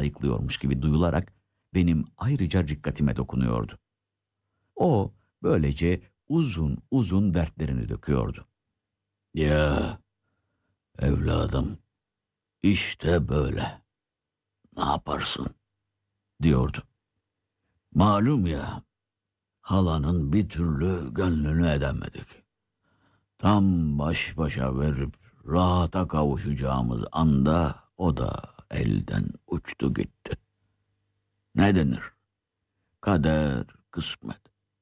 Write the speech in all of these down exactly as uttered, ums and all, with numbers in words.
sayıklıyormuş gibi duyularak benim ayrıca dikkatime dokunuyordu. O böylece uzun uzun dertlerini döküyordu. Ya evladım, işte böyle. Ne yaparsın? Diyordu. Malum ya, halanın bir türlü gönlünü edemedik. Tam baş başa verip rahata kavuşacağımız anda o da elden uçtu gitti. Ne denir? Kader, kısmet.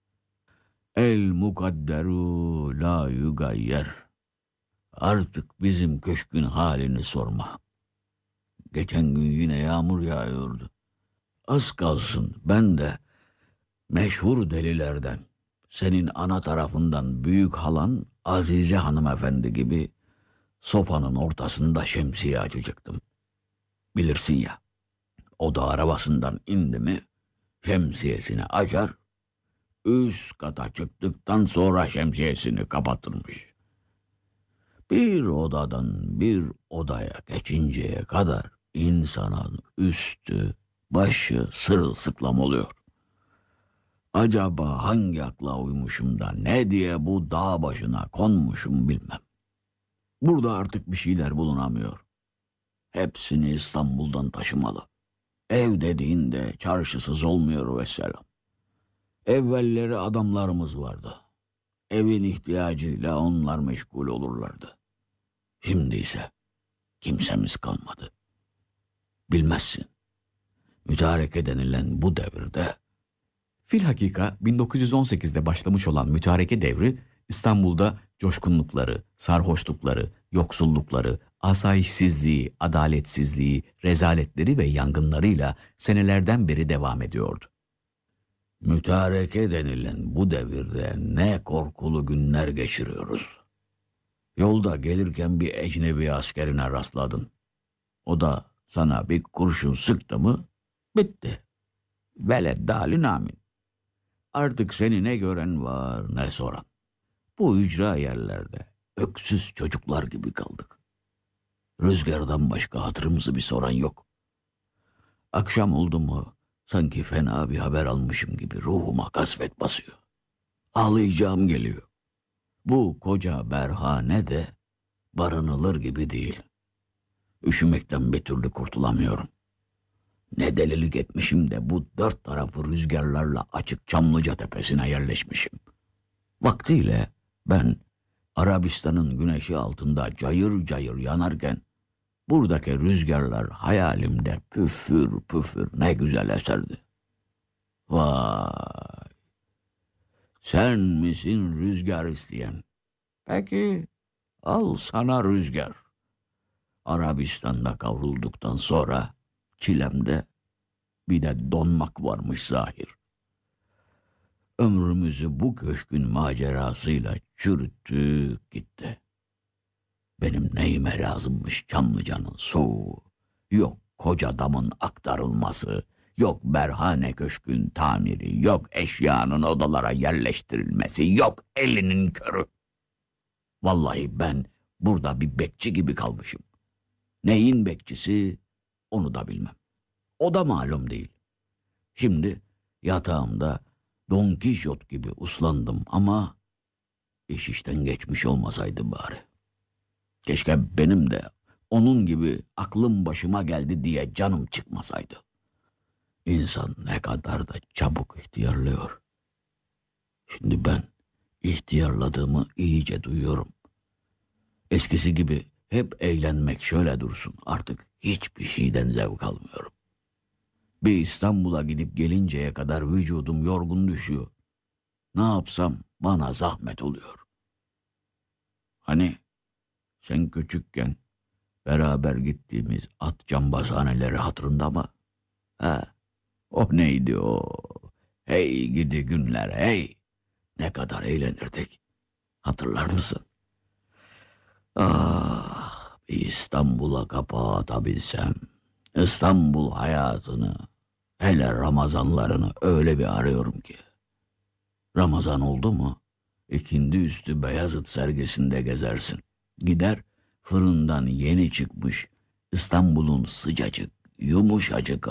El mukadderu la yugayyer. Artık bizim köşkün halini sorma. Geçen gün yine yağmur yağıyordu. Az kalsın ben de meşhur delilerden, senin ana tarafından büyük halan Azize hanımefendi gibi sofanın ortasında şemsiye açacaktım. Bilirsin ya, o da arabasından indi mi şemsiyesini açar, üst kata çıktıktan sonra şemsiyesini kapatırmış. Bir odadan bir odaya geçinceye kadar insanın üstü, başı sırılsıklam oluyor. Acaba hangi akla uymuşum da ne diye bu dağ başına konmuşum bilmem. Burada artık bir şeyler bulunamıyor. Hepsini İstanbul'dan taşımalı. Ev dediğinde çarşısız olmuyor vesselam. Evvelleri adamlarımız vardı. Evin ihtiyacıyla onlar meşgul olurlardı. Şimdi ise kimsemiz kalmadı. Bilmezsin. Mütareke denilen bu devirde Filhakika bin dokuz yüz on sekizde başlamış olan mütareke devri İstanbul'da coşkunlukları, sarhoşlukları, yoksullukları, asayişsizliği, adaletsizliği, rezaletleri ve yangınlarıyla senelerden beri devam ediyordu. mütareke denilen bu devirde ne korkulu günler geçiriyoruz. Yolda gelirken bir ecnebi askerine rastladın. O da sana bir kurşun sıktı mı bitti. Veleddâlin amin. Artık seni ne gören var ne soran. Bu ücra yerlerde öksüz çocuklar gibi kaldık. Rüzgardan başka hatırımızı bir soran yok. Akşam oldu mu sanki fena bir haber almışım gibi ruhuma kasvet basıyor. Ağlayacağım geliyor. Bu koca berhane de barınılır gibi değil. Üşümekten bir türlü kurtulamıyorum. Ne delilik etmişim de bu dört tarafı rüzgarlarla açık Çamlıca tepesine yerleşmişim. Vaktiyle ben Arabistan'ın güneşi altında cayır cayır yanarken buradaki rüzgarlar hayalimde püfür püfür ne güzel eserdi. Vay! Sen misin rüzgar isteyen? Peki al sana rüzgar. Arabistan'da kavrulduktan sonra çilemde bir de donmak varmış zahir. Ömrümüzü bu köşkün macerasıyla çürüttük gitti. Benim neyime lazımmış Çamlıca'nın soğuğu, yok koca damın aktarılması, yok Berhane Köşk'ün tamiri, yok eşyanın odalara yerleştirilmesi, yok elinin körü. Vallahi ben burada bir bekçi gibi kalmışım. Neyin bekçisi onu da bilmem. O da malum değil. Şimdi yatağımda Don Kişot gibi uslandım ama iş işten geçmiş olmasaydı bari. Keşke benim de onun gibi aklım başıma geldi diye canım çıkmasaydı. İnsan ne kadar da çabuk ihtiyarlıyor. Şimdi ben ihtiyarladığımı iyice duyuyorum. Eskisi gibi hep eğlenmek şöyle dursun, artık hiçbir şeyden zevk almıyorum. Bir İstanbul'a gidip gelinceye kadar vücudum yorgun düşüyor. Ne yapsam bana zahmet oluyor. Hani sen küçükken beraber gittiğimiz at cambazhaneleri hatırında mı? Ha, o neydi o? Hey gidi günler hey. Ne kadar eğlenirdik. Hatırlar mısın? Ah, bir İstanbul'a kapağı atabilsem. İstanbul hayatını, hele Ramazanlarını öyle bir arıyorum ki. Ramazan oldu mu, ikindi üstü Beyazıt sergisinde gezersin. Gider fırından yeni çıkmış İstanbul'un sıcacık, yumuşacık